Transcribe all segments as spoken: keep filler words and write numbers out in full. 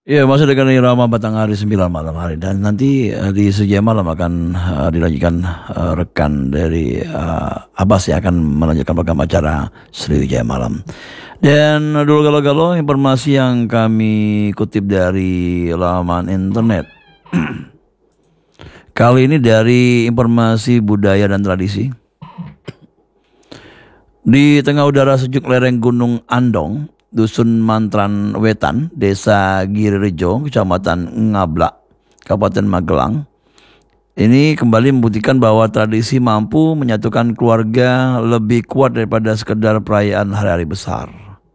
Ya, masih dengan irama Batanghari sembilan malam hari, dan nanti uh, di Sejam Malam akan uh, dilanjutkan uh, rekan dari uh, Abbas yang akan melanjutkan program acara Sriwijaya Malam. Dan uh, dulu galau-galau informasi yang kami kutip dari laman internet. Kali ini dari informasi budaya dan tradisi. Di tengah udara sejuk lereng Gunung Andong, Dusun Mantran Wetan, Desa Girirejo, Kecamatan Ngablak, Kabupaten Magelang, ini kembali membuktikan bahwa tradisi mampu menyatukan keluarga lebih kuat daripada sekedar perayaan hari-hari besar.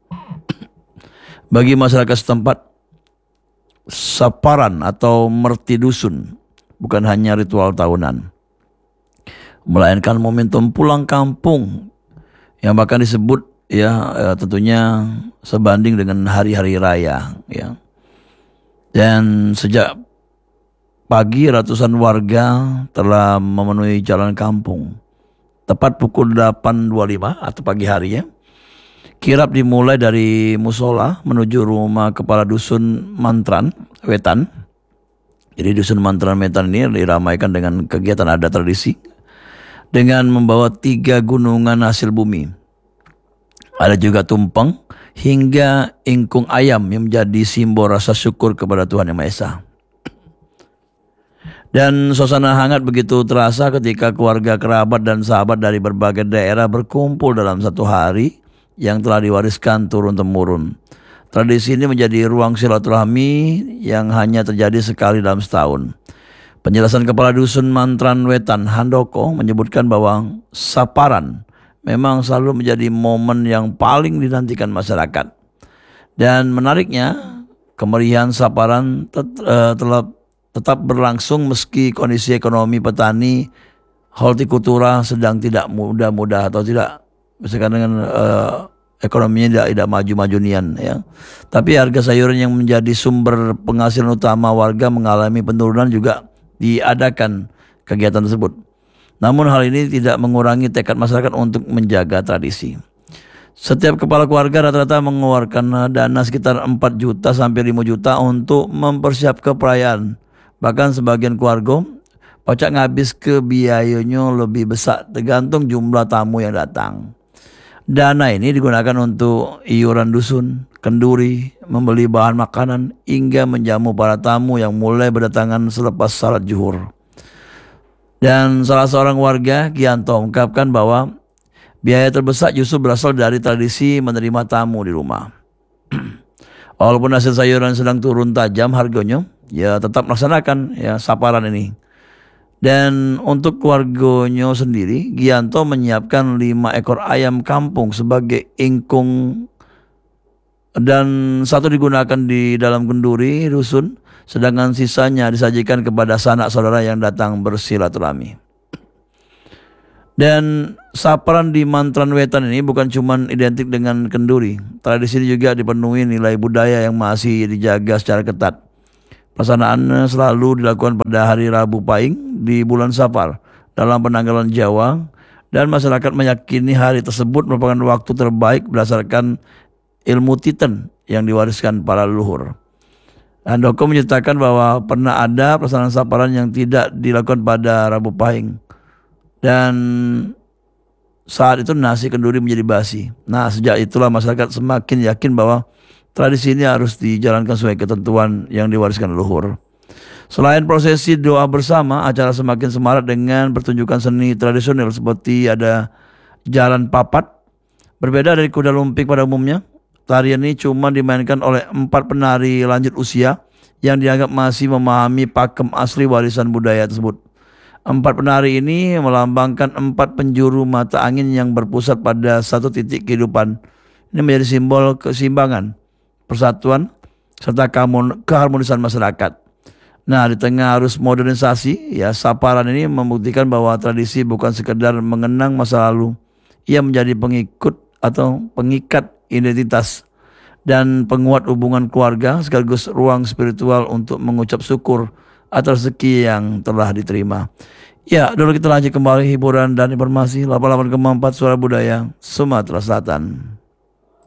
Bagi masyarakat setempat, saparan atau merti dusun bukan hanya ritual tahunan, melainkan momentum pulang kampung yang bahkan disebut ya, ya tentunya sebanding dengan hari-hari raya ya. Dan sejak pagi ratusan warga telah memenuhi jalan kampung. Tepat pukul delapan dua puluh lima atau pagi hari ya. Kirap dimulai dari musola menuju rumah kepala dusun Mantran Wetan. Jadi dusun Mantran Wetan ini diramaikan dengan kegiatan adat tradisi dengan membawa tiga gunungan hasil bumi. Ada juga tumpeng hingga ingkung ayam yang menjadi simbol rasa syukur kepada Tuhan Yang Maha Esa. Dan suasana hangat begitu terasa ketika keluarga, kerabat, dan sahabat dari berbagai daerah berkumpul dalam satu hari yang telah diwariskan turun-temurun. Tradisi ini menjadi ruang silaturahmi yang hanya terjadi sekali dalam setahun. Penjelasan Kepala Dusun Mantran Wetan, Handoko, menyebutkan bahwa saparan memang selalu menjadi momen yang paling dinantikan masyarakat. Dan menariknya, kemeriahan saparan tet- uh, telah tetap berlangsung meski kondisi ekonomi petani hortikultura sedang tidak mudah-mudah atau tidak, misalkan dengan uh, ekonominya tidak, tidak maju-maju nian ya. Tapi harga sayuran yang menjadi sumber penghasilan utama warga mengalami penurunan juga diadakan kegiatan tersebut. Namun hal ini tidak mengurangi tekad masyarakat untuk menjaga tradisi. Setiap kepala keluarga rata-rata mengeluarkan dana sekitar empat juta sampai lima juta untuk mempersiapkan perayaan. Bahkan sebagian keluarga pacak ngabis ke biayanya lebih besar tergantung jumlah tamu yang datang. Dana ini digunakan untuk iuran dusun, kenduri, membeli bahan makanan, hingga menjamu para tamu yang mulai berdatangan selepas salat zuhur. Dan salah seorang warga, Gianto, mengungkapkan bahwa biaya terbesar justru berasal dari tradisi menerima tamu di rumah. Walaupun hasil sayuran sedang turun tajam harganya, ya tetap melaksanakan ya saparan ini. Dan untuk keluarganya sendiri, Gianto menyiapkan lima ekor ayam kampung sebagai ingkung, dan satu digunakan di dalam kenduri dusun, sedangkan sisanya disajikan kepada sanak saudara yang datang bersilaturahmi. Dan saparan di Mantran Wetan ini bukan cuma identik dengan kenduri. Tradisi ini juga dipenuhi nilai budaya yang masih dijaga secara ketat. Pelaksanaan selalu dilakukan pada hari Rabu Pahing di bulan Safar dalam penanggalan Jawa, dan masyarakat meyakini hari tersebut merupakan waktu terbaik berdasarkan ilmu Titan yang diwariskan para leluhur. Handoko menyatakan bahwa pernah ada pelaksanaan saparan yang tidak dilakukan pada Rabu Pahing, dan saat itu nasi kenduri menjadi basi. Nah, sejak itulah masyarakat semakin yakin bahwa tradisi ini harus dijalankan sesuai ketentuan yang diwariskan leluhur. Selain prosesi doa bersama, acara semakin semarak dengan pertunjukan seni tradisional seperti ada jalan papat. Berbeda dari kuda lumping pada umumnya, tarian ini cuma dimainkan oleh empat penari lanjut usia yang dianggap masih memahami pakem asli warisan budaya tersebut. Empat penari ini melambangkan empat penjuru mata angin yang berpusat pada satu titik kehidupan. Ini menjadi simbol keseimbangan, persatuan, serta keharmonisan masyarakat. Nah, di tengah arus modernisasi, ya saparan ini membuktikan bahwa tradisi bukan sekedar mengenang masa lalu. Ia menjadi pengikut atau pengikat identitas dan penguat hubungan keluarga, sekaligus ruang spiritual untuk mengucap syukur atas rezeki yang telah diterima. Ya, dulu kita lanjut kembali hiburan dan informasi. delapan puluh delapan koma empat Suara Budaya, Sumatera Selatan.